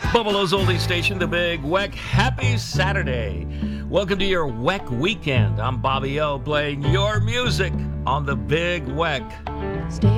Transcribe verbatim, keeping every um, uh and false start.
Buffalo's oldie station, the Big Weck. Happy Saturday. Welcome to your Weck weekend. I'm Bobby O, playing your music on the Big Weck. Stay